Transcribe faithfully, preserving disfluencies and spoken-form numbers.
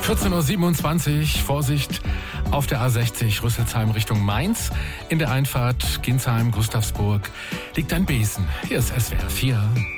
vierzehn Uhr siebenundzwanzig, Vorsicht auf der A sechzig Rüsselsheim Richtung Mainz. In der Einfahrt Ginsheim, Gustavsburg liegt ein Besen. Hier ist S W R vier.